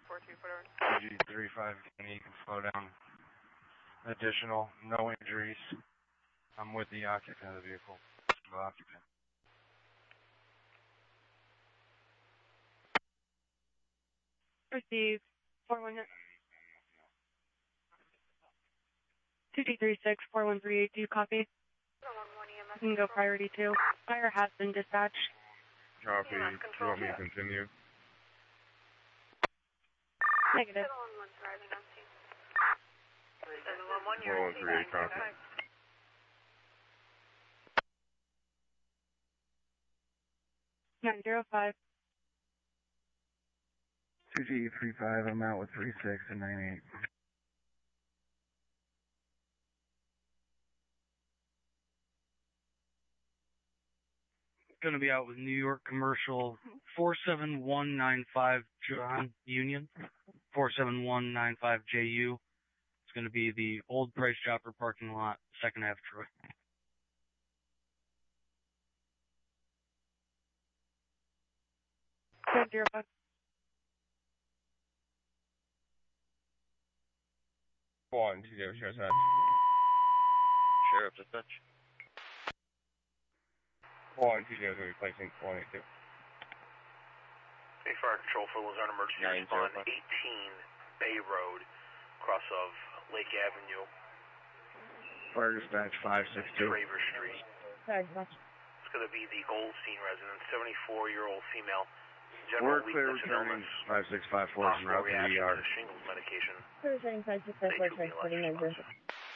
2G35, you can slow down. Additional, no injuries. I'm with the occupant of the vehicle. The occupant. Receive 419. 2G36, 4138, do you copy? You can go priority 2. Fire has been dispatched. Copy. Do you want me to continue? Negative. 4138, copy. 905. 2G35, I'm out with 36 and 98. Going to be out with New York Commercial 47195 John Union, 47195 JU. It's going to be the old Price Chopper parking lot, second half Troy. Zero 5. One, two, zero, Sheriff's Dispatch. Sheriff Dispatch. 1, 2, 0, replacing 182. Bay Fire Control for Luzerne Emergency Respond 18 Bay Road, cross of Lake Avenue. Fire Dispatch 562. Traver Street. It's going to be the Goldstein resident, 74-year-old female. We're clear returning 5654 is en route to the ER. Shingles medication. Clear returning 5654, transporting 9